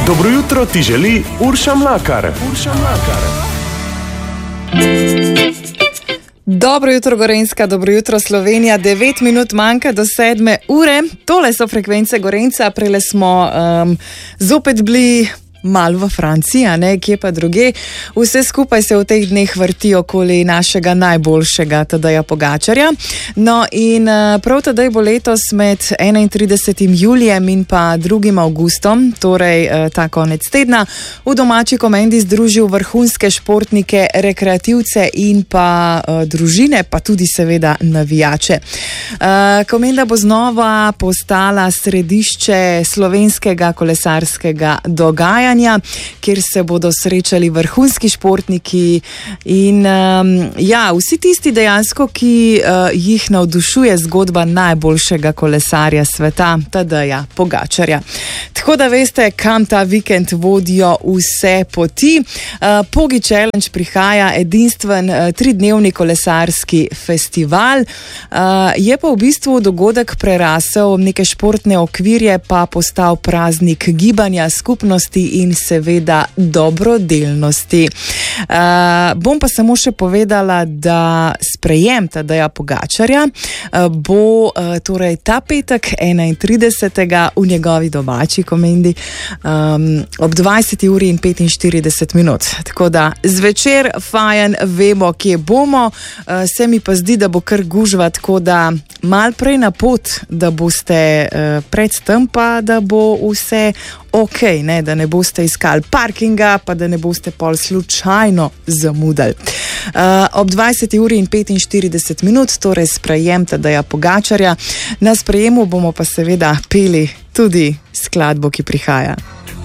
Dobro jutro ti želi Urša Mlakar. Dobro jutro Gorenjska, dobro jutro Slovenija, 9 minut manjka do 7 ure. Tole so frekvence Gorenjca, prele smo zopet bili malo v Franciji, a ne, kje pa druge. Vse skupaj se v teh dneh vrti okoli našega najboljšega Tadeja Pogačarja. No in prav Tadej bo letos med 31. julijem in pa 2. avgustom, torej ta konec tedna, v domači komendi združil vrhunske športnike, rekreativce in pa družine, pa tudi seveda navijače. Komenda bo znova postala središče slovenskega kolesarskega dogajanja, kjer se bodo srečali vrhunski športniki in vsi tisti dejansko, ki jih navdušuje zgodba najboljšega kolesarja sveta, Tadeja Pogačarja. Tako da veste, kam ta vikend vodijo vse poti. Pogi Challenge prihaja, edinstven 3-dnevni kolesarski festival. Je pa v bistvu dogodek prerasel neke športne okvirje, pa postal praznik gibanja, skupnosti in seveda dobrodelnosti. Bom pa samo še povedala, da sprejem Tadeja Pogačarja bo torej ta petek 31. v njegovi domači komendi ob 20. uri in 45 minut. Tako da zvečer fajen vemo, kje bomo. Se mi pa zdi, da bo kar gužva, tako da mal prej na pot, da boste pred tem pa, da bo vse ok, ne, da ne boste iskali parkinga, pa da ne boste pol slučajno zamudali. Ob 20. uri in 45 minut, torej sprejem Tadeja Pogačarja. Na sprejemu bomo pa seveda peli tudi skladbo, ki prihaja.